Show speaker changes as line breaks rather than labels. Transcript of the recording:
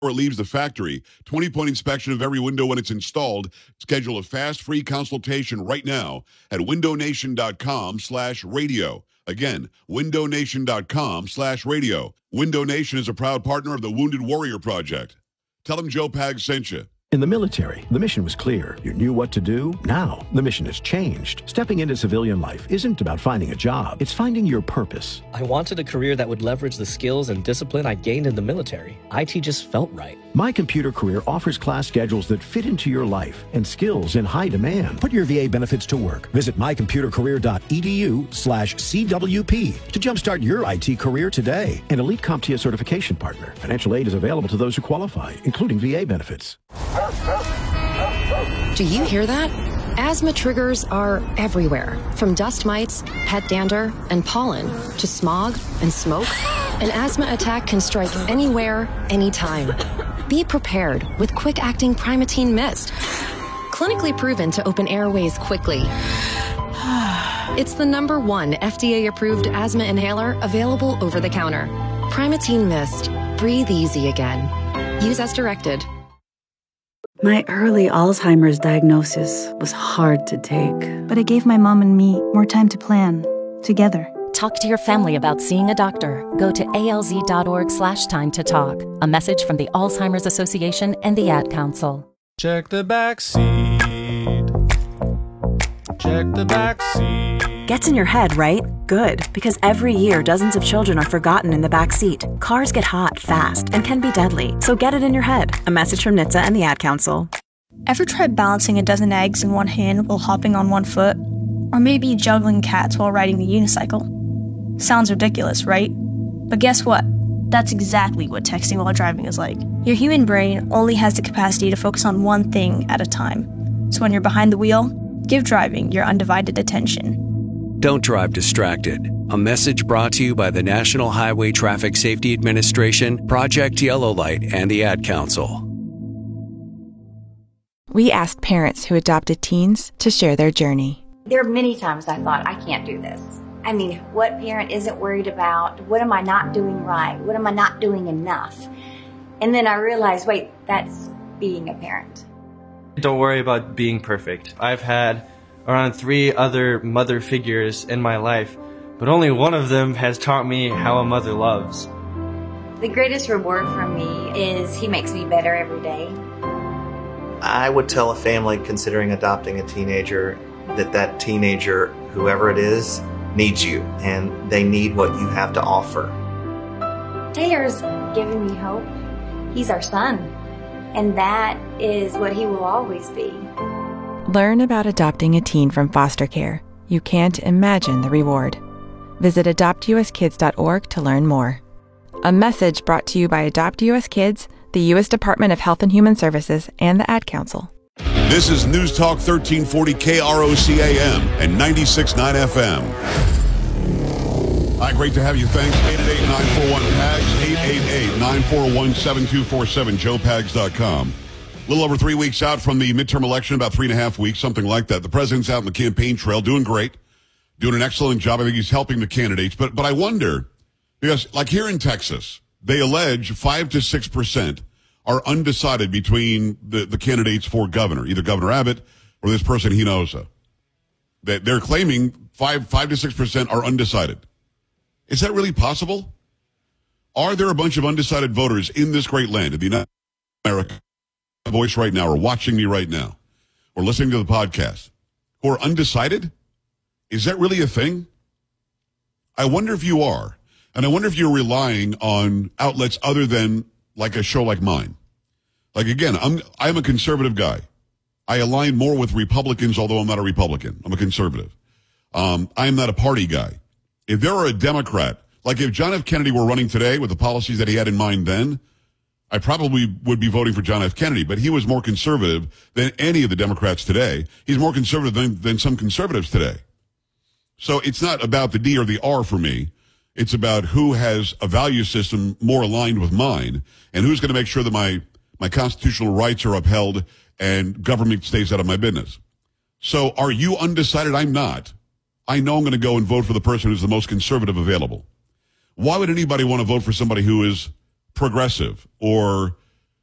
it leaves the factory. 20-point inspection of every window when it's installed. Schedule a fast, free consultation right now at windownation.com/radio. Again, windownation.com/radio. Window Nation is a proud partner of the Wounded Warrior Project. Tell them Joe Pags sent you.
In the military, the mission was clear. You knew what to do. Now, the mission has changed. Stepping into civilian life isn't about finding a job. It's finding your purpose.
I wanted a career that would leverage the skills and discipline I gained in the military. IT just felt right.
My Computer Career offers class schedules that fit into your life and skills in high demand. Put your VA benefits to work. Visit mycomputercareer.edu/CWP to jumpstart your IT career today. An elite CompTIA certification partner. Financial aid is available to those who qualify, including VA benefits.
Do you hear that? Asthma triggers are everywhere, from dust mites, pet dander, and pollen, to smog and smoke. An asthma attack can strike anywhere, anytime. Be prepared with quick-acting Primatene Mist. Clinically proven to open airways quickly. It's the #1 FDA-approved asthma inhaler available over the counter. Primatene Mist. Breathe easy again. Use as directed.
My early Alzheimer's diagnosis was hard to take.
But it gave my mom and me more time to plan, together.
Talk to your family about seeing a doctor. Go to alz.org/time to talk. A message from the Alzheimer's Association and the Ad Council.
Check the back seat. Check the back seat.
Gets in your head, right? Good, because every year dozens of children are forgotten in the back seat. Cars get hot fast and can be deadly, so get it in your head. A message from NHTSA and the Ad Council.
Ever tried balancing a dozen eggs in one hand while hopping on one foot? Or maybe juggling cats while riding the unicycle? Sounds ridiculous, right? But guess what? That's exactly what texting while driving is like. Your human brain only has the capacity to focus on one thing at a time. So when you're behind the wheel, give driving your undivided attention.
Don't drive distracted. A message brought to you by the National Highway Traffic Safety Administration, Project Yellow Light, and the Ad Council.
We asked parents who adopted teens to share their journey.
There are many times I thought, I can't do this. I mean, what parent isn't worried about? What am I not doing right? What am I not doing enough? And then I realized, wait, that's being a parent.
Don't worry about being perfect. I've had around 3 other mother figures in my life, but only one of them has taught me how a mother loves.
The greatest reward for me is he makes me better every day.
I would tell a family considering adopting a teenager that teenager, whoever it is, needs you, and they need what you have to offer.
Taylor's giving me hope. He's our son, and that is what he will always be.
Learn about adopting a teen from foster care. You can't imagine the reward. Visit adoptuskids.org to learn more. A message brought to you by Adopt US Kids, the U.S. Department of Health and Human Services, and the Ad Council.
This is News Talk 1340 KROC-AM and 96.9 FM. Hi, great to have you. Thanks. 888-941-PAGS, 888-941-7247, joepags.com. A little over 3 weeks out from the midterm election, about 3.5 weeks, something like that. The president's out on the campaign trail, doing great, doing an excellent job. I think he's helping the candidates. But I wonder, because like here in Texas, they allege 5 to 6% are undecided between the candidates for governor, either Governor Abbott or this person Hinojosa. They're claiming 5 to 6% are undecided. Is that really possible? Are there a bunch of undecided voters in this great land, in the United States of America, voice right now, or watching me right now, or listening to the podcast, who are undecided? Is that really a thing? I wonder if you are. And I wonder if you're relying on outlets other than like a show like mine. Like, again, I'm a conservative guy. I align more with Republicans, although I'm not a Republican. I'm a conservative. I'm not a party guy. If there were a Democrat, like if John F. Kennedy were running today with the policies that he had in mind then, I probably would be voting for John F. Kennedy, but he was more conservative than any of the Democrats today. He's more conservative than some conservatives today. So it's not about the D or the R for me. It's about who has a value system more aligned with mine and who's going to make sure that my constitutional rights are upheld and government stays out of my business. So are you undecided? I'm not. I know I'm going to go and vote for the person who's the most conservative available. Why would anybody want to vote for somebody who is progressive or